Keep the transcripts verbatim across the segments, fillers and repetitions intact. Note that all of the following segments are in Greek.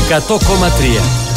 εκατό κόμμα τρία.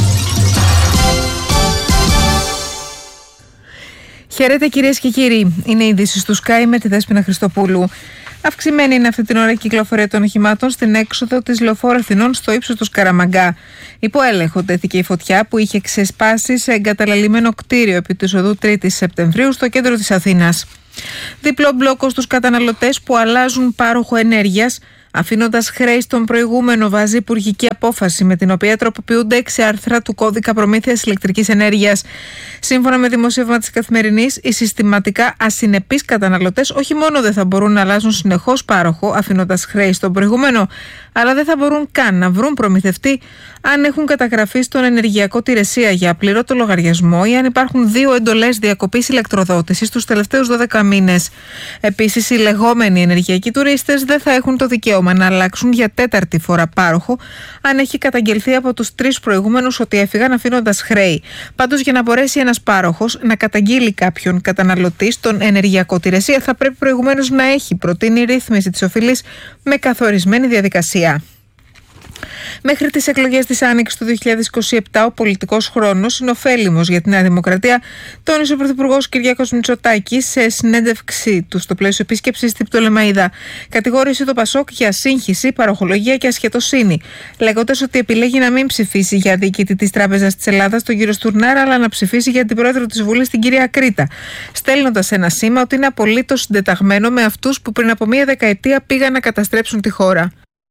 Χαίρετε κυρίες και κύριοι. Είναι η είδηση του Sky με τη Δέσποινα Χριστοπούλου. Αυξημένη είναι αυτή την ώρα η κυκλοφορία των οχημάτων στην έξοδο της Λεωφόρου Αθηνών στο ύψος του Σκαραμαγκά. Υπό έλεγχο τέθηκε η φωτιά που είχε ξεσπάσει σε εγκαταλελειμμένο κτίριο επί της οδού τρίτη Σεπτεμβρίου στο κέντρο της Αθήνας. Διπλό μπλόκο στους καταναλωτές που αλλάζουν πάροχο ενέργειας, αφήνοντας χρέη στον προηγούμενο, βάζει υπουργική απόφαση με την οποία τροποποιούνται έξι άρθρα του κώδικα προμήθειας ηλεκτρικής ενέργειας. Σύμφωνα με δημοσίευμα της Καθημερινής, οι συστηματικά ασυνεπείς καταναλωτές όχι μόνο δεν θα μπορούν να αλλάζουν συνεχώς πάροχο, αφήνοντας χρέη στον προηγούμενο, αλλά δεν θα μπορούν καν να βρουν προμηθευτή αν έχουν καταγραφεί στον ενεργειακό τηρεσία για απλήρωτο λογαριασμό ή αν υπάρχουν δύο εντολές διακοπής ηλεκτροδότησης τους τελευταίους δώδεκα μήνες. Επίσης, οι λεγόμενοι ενεργειακοί τουρίστες δεν θα έχουν το δικαίωμα να αλλάξουν για τέταρτη φορά πάροχο αν έχει καταγγελθεί από τους τρεις προηγούμενους ότι έφυγαν αφήνοντας χρέη. Πάντως, για να μπορέσει ένας πάροχος να καταγγείλει κάποιον καταναλωτή στον ενεργειακό τηρεσία, θα πρέπει προηγουμένως να έχει προτείνει ρύθμιση της οφειλής με καθορισμένη διαδικασία. Μέχρι τις εκλογές της Άνοιξης του δύο χιλιάδες είκοσι επτά, ο πολιτικός χρόνος είναι ωφέλιμος για τη Νέα Δημοκρατία, τόνισε ο Πρωθυπουργός Κυριάκος Μητσοτάκης σε συνέντευξή του στο πλαίσιο επίσκεψης στην Πτολεμαΐδα. Κατηγόρησε το Πασόκ για σύγχυση, παροχολογία και ασχετοσύνη, λέγοντας ότι επιλέγει να μην ψηφίσει για διοικητή της Τράπεζας της Ελλάδας, τον κύριο Στουρνάρα, αλλά να ψηφίσει για την πρόεδρο της Βουλής, την κυρία Κρήτα, στέλνοντας ένα σήμα ότι είναι απολύτως συντεταγμένο με αυτούς που πριν από μία δεκαετία πήγαν να καταστρέψουν τη χώρα.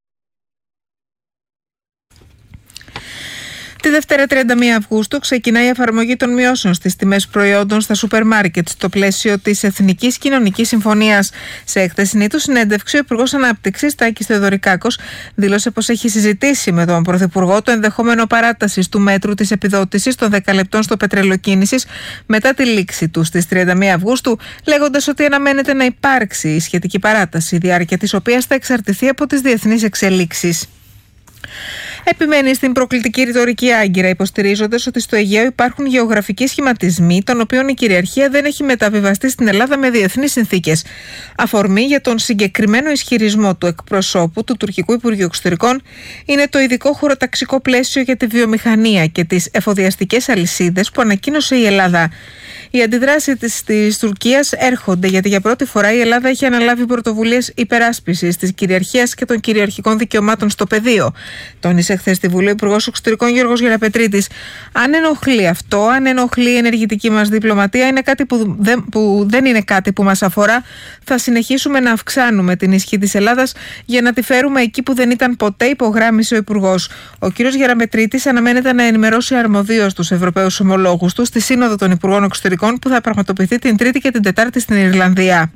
Τη Δευτέρα τριάντα μία Αυγούστου ξεκινάει η εφαρμογή των μειώσεων στις τιμές προϊόντων στα σούπερ μάρκετ στο πλαίσιο της Εθνικής Κοινωνικής Συμφωνίας. Σε χθεσινή του συνέντευξη, ο Υπουργός Ανάπτυξης Τάκης Θεοδωρικάκος δήλωσε πως έχει συζητήσει με τον Πρωθυπουργό το ενδεχόμενο παράτασης του μέτρου της επιδότησης των δέκα λεπτών στο πετρέλαιο κίνησης μετά τη λήξη του στις τριάντα μία Αυγούστου, λέγοντας ότι αναμένεται να υπάρξει η σχετική παράταση, η διάρκεια της οποίας θα εξαρτηθεί από τις διεθνείς εξελίξεις. Επιμένει στην προκλητική ρητορική Άγκυρα, υποστηρίζοντας ότι στο Αιγαίο υπάρχουν γεωγραφικοί σχηματισμοί, των οποίων η κυριαρχία δεν έχει μεταβιβαστεί στην Ελλάδα με διεθνείς συνθήκες. Αφορμή για τον συγκεκριμένο ισχυρισμό του εκπροσώπου του Τουρκικού Υπουργείου Εξωτερικών είναι το ειδικό χωροταξικό πλαίσιο για τη βιομηχανία και τις εφοδιαστικές αλυσίδες που ανακοίνωσε η Ελλάδα. Οι αντιδράσεις της, της Τουρκίας έρχονται γιατί για πρώτη φορά η Ελλάδα έχει αναλάβει πρωτοβουλίες υπεράσπισης της κυριαρχίας και των κυριαρχικών δικαιωμάτων στο πεδίο. Τόνισε χθες στη Βουλή ο Υπουργός Εξωτερικών Γιώργος Γεραπετρίτης. Αν ενοχλεί αυτό, αν ενοχλεί η ενεργητική μας διπλωματία, είναι κάτι που δεν, που δεν είναι κάτι που μας αφορά. Θα συνεχίσουμε να αυξάνουμε την ισχύ της Ελλάδας για να τη φέρουμε εκεί που δεν ήταν ποτέ, υπογράμμισε ο Υπουργός. Ο κ. Γεραπετρίτης αναμένεται να ενημερώσει αρμοδίως τους Ευρωπαίους ομολόγους του στη Σύνοδο των Υπουργών Εξωτερικών που θα πραγματοποιηθεί την Τρίτη και την Τετάρτη στην Ιρλανδία.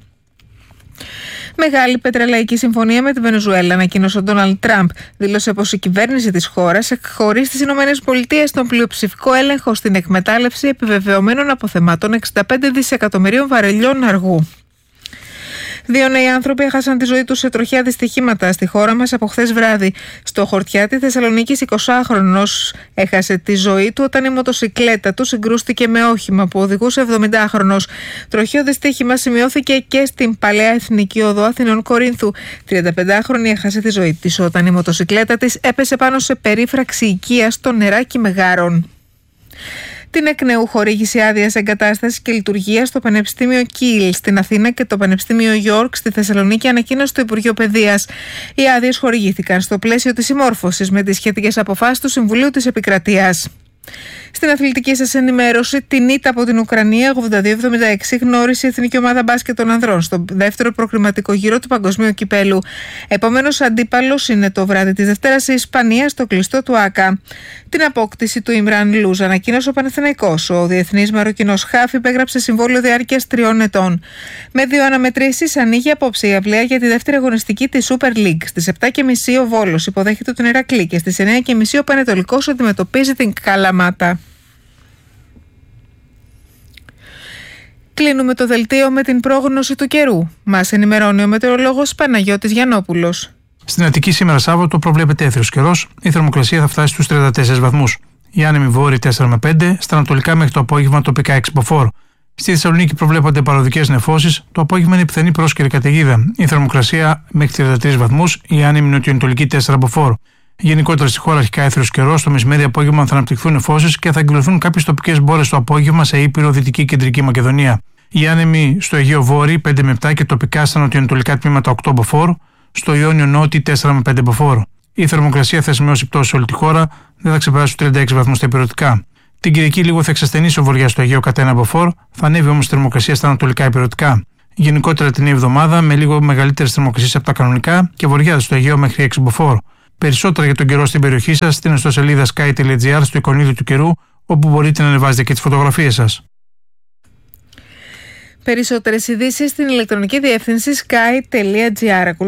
Μεγάλη πετρελαϊκή συμφωνία με τη Βενεζουέλα, ανακοίνωσε ο Ντόναλντ Τραμπ. Δήλωσε πως η κυβέρνηση της χώρας εκχωρεί στις ΗΠΑ τον πλειοψηφικό έλεγχο στην εκμετάλλευση επιβεβαιωμένων αποθεμάτων εξήντα πέντε δισεκατομμυρίων βαρελιών αργού. Δύο νέοι άνθρωποι έχασαν τη ζωή τους σε τροχαία δυστυχήματα στη χώρα μας από χθες βράδυ. Στο Χορτιάτι Θεσσαλονίκης, εικοσάχρονος έχασε τη ζωή του όταν η μοτοσικλέτα του συγκρούστηκε με όχημα που οδηγούσε εβδομηντάχρονος. Τροχαίο δυστύχημα σημειώθηκε και στην Παλαιά Εθνική Οδό Αθηνών Κορίνθου. τριανταπεντάχρονη έχασε τη ζωή της όταν η μοτοσικλέτα της έπεσε πάνω σε περίφραξη οικία στο νεράκι Μεγάρων. Την εκ νέου χορήγηση άδειας εγκατάστασης και λειτουργίας στο Πανεπιστήμιο Κίλ στην Αθήνα και το Πανεπιστήμιο Γιόρκ στη Θεσσαλονίκη ανακοίνωσε το Υπουργείο Παιδείας. Οι άδειες χορηγήθηκαν στο πλαίσιο της συμμόρφωσης με τις σχετικές αποφάσεις του Συμβουλίου της Επικρατείας. Στην αθλητική σας ενημέρωση, την ήττα από την Ουκρανία ογδόντα δύο εβδομήντα έξι γνώρισε η Εθνική Ομάδα Μπάσκετ των Ανδρών στο δεύτερο προκριματικό γύρο του Παγκοσμίου Κυπέλου. Επόμενος αντίπαλος είναι το βράδυ της Δευτέρας η Ισπανία στο κλειστό του ΆΚΑ. Την απόκτηση του Ιμράν Λούζ ανακοίνωσε ο Παναθηναϊκός. Ο διεθνής Μαροκινός χάφ υπέγραψε συμβόλαιο διάρκειας τριών ετών. Με δύο αναμετρήσεις ανοίγει απόψε η αυλαία για τη δεύτερη αγωνιστική της Super League. Στις επτά και μισή ο Βόλος υποδέχεται τον Ηρακλή και στις εννιά και μισή ο Πανετολικός αντιμετωπίζει την Καλαμάτα. Κλείνουμε το δελτίο με την πρόγνωση του καιρού. Μας ενημερώνει ο μετεωρολόγος Παναγιώτης Γιαννόπουλος. Στην Αττική σήμερα Σάββατο προβλέπεται έθριος καιρός. Η θερμοκρασία θα φτάσει στους τριάντα τέσσερις βαθμούς. Η άνεμη βόρειοι τέσσερα με πέντε, στα ανατολικά μέχρι το απόγευμα τοπικά έξι μποφόρ. Στη Θεσσαλονίκη προβλέπονται παροδικές νεφώσεις. Το απόγευμα είναι πιθανή πρόσκαιρη καταιγίδα. Η θερμοκρασία μέχρι τριάντα τρεις βαθμούς, η άνεμη νοτιοανατολική τέσσερα μποφόρ. Γενικότερα στη χώρα αρχικά έθριος καιρός, το μεσημέρι απόγευμα θα αναπτυχθούν νεφώσεις και θα εκδηλωθούν κάποιες τοπικές μπόρες το απόγευμα σε Ήπειρο, Δυτική Κεντρική Μακεδονία. Οι άνεμοι στο Αιγαίο Βόρειο πέντε με επτά και τοπικά στα νοτιοανατολικά τμήματα οκτώ μποφόρ, στο Ιόνιο Νότι τέσσερα με πέντε μποφόρ. Η θερμοκρασία θα σημειώσει πτώση σε όλη τη χώρα, δεν θα ξεπεράσει τους τριάντα έξι βαθμούς τα ηπειρωτικά. Την Κυριακή λίγο θα εξασθενήσει ο βοριάς στο Αιγαίο κατά ένα μποφόρ, θα ανέβει όμως η θερμοκρασία στα ανατολικά ηπειρωτικά. Γενικότερα την εβδομάδα με λίγο μεγαλύτερες θερμοκρασίες από τα κανονικά και βορειάδες στο Αιγαίο μέχρι έξι μποφόρ. Περισσότερα για τον καιρό στην περιοχή σας στην ιστοσελίδα sky τελεία gr στο εικονίδιο του καιρού, όπου μπορείτε να ανεβάζετε και τις φωτογραφίες σας. Περισσότερες ειδήσεις στην ηλεκτρονική διεύθυνση sky τελεία gr.